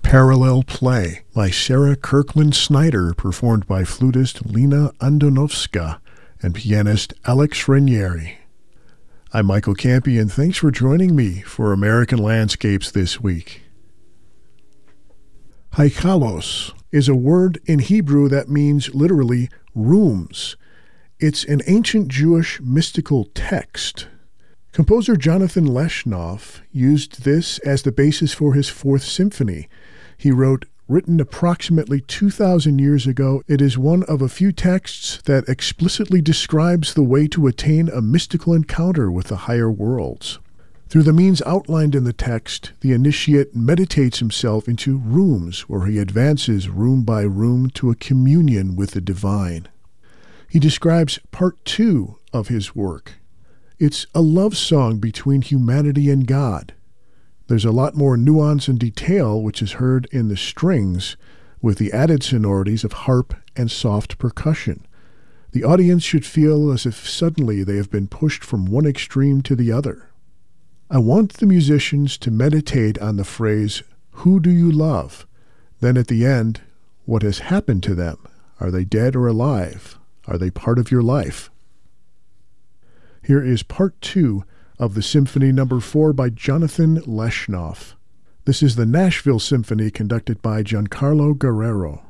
Parallel Play by Sarah Kirkland Snyder, performed by flutist Lena Andonovska and pianist Alex Ranieri. I'm Michael Campy, and thanks for joining me for American Landscapes this week. Haikalos is a word in Hebrew that means literally rooms. It's an ancient Jewish mystical text. Composer Jonathan Leshnoff used this as the basis for his Fourth Symphony. He wrote, "Written approximately 2,000 years ago, it is one of a few texts that explicitly describes the way to attain a mystical encounter with the higher worlds. Through the means outlined in the text, the initiate meditates himself into rooms where he advances room by room to a communion with the divine." He describes part 2 of his work. It's a love song between humanity and God. There's a lot more nuance and detail which is heard in the strings, with the added sonorities of harp and soft percussion. The audience should feel as if suddenly they have been pushed from one extreme to the other. I want the musicians to meditate on the phrase, "Who do you love?" Then at the end, what has happened to them? Are they dead or alive? Are they part of your life? Here is part 2 of the Symphony No. 4 by Jonathan Leshnoff. This is the Nashville Symphony conducted by Giancarlo Guerrero.